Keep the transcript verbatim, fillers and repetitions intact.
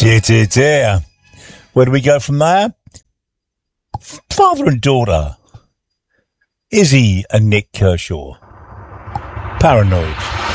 Dear, dear, dear. Where do we go from there? Father and daughter. Izzy and Nick Kershaw. Paranoid.